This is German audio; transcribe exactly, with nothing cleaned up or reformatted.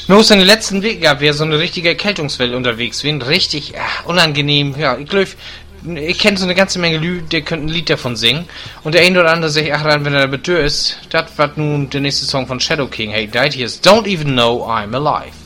Mir muss in den letzten Weg gehabt, wäre so eine richtige Erkältungswelle unterwegs wären. Richtig äh, unangenehm. Ja, ich glaube, ich kenne so eine ganze Menge Lü, der könnte ein Lied davon singen. Und der eine oder andere sagt, ach dann, wenn er damit durch ist, das war nun der nächste Song von Shadow King. Hey, died here is Don't Even Know I'm Alive.